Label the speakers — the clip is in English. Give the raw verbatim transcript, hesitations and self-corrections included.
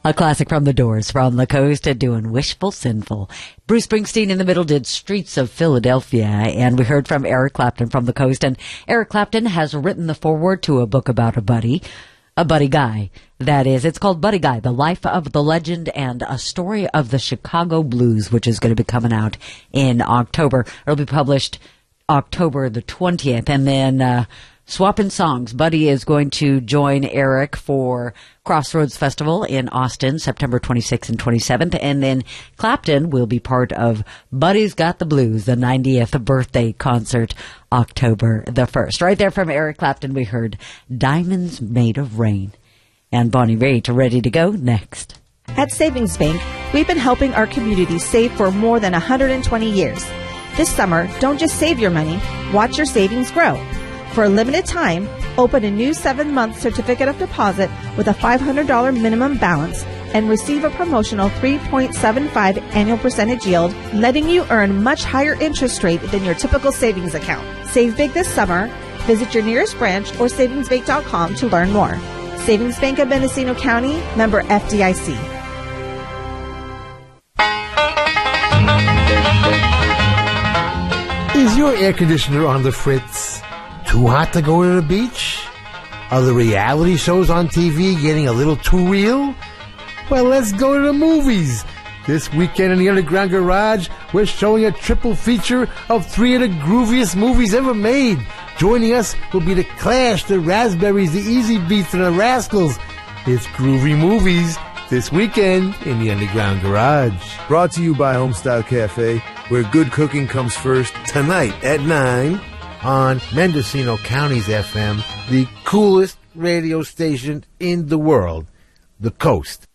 Speaker 1: A classic from the Doors, From the Coast, doing Wishful Sinful. Bruce Springsteen in the middle did Streets of Philadelphia, and we heard from Eric Clapton from the Coast. And Eric Clapton has written the foreword to a book about a buddy, a buddy guy. That is, it's called Buddy Guy, The Life of the Legend and a Story of the Chicago Blues, which is going to be coming out in October. It'll be published October the twentieth, and then uh swapping songs. Buddy is going to join Eric for Crossroads Festival in Austin, September twenty-sixth and twenty-seventh. And then Clapton will be part of Buddy's Got the Blues, the ninetieth birthday concert, October the first. Right there from Eric Clapton, we heard Diamonds Made of Rain. And Bonnie Raitt ready to go next.
Speaker 2: At Savings Bank, we've been helping our community save for more than one hundred twenty years. This summer, don't just save your money, watch your savings grow. For a limited time, open a new seven-month certificate of deposit with a five hundred dollars minimum balance and receive a promotional three point seven five annual percentage yield, letting you earn much higher interest rate than your typical savings account. Save big this summer. Visit your nearest branch or savings bank dot com to learn more. Savings Bank of Mendocino County, member F D I C.
Speaker 3: Is your air conditioner on the fritz? Too hot to go to the beach? Are the reality shows on T V getting a little too real? Well, let's go to the movies. This weekend in the Underground Garage, we're showing a triple feature of three of the grooviest movies ever made. Joining us will be The Clash, The Raspberries, The Easy Beats, and The Rascals. It's Groovy Movies this weekend in the Underground Garage.
Speaker 4: Brought to you by Homestyle Cafe, where good cooking comes first, tonight at nine
Speaker 3: on Mendocino County's F M, the coolest radio station in the world, The Coast.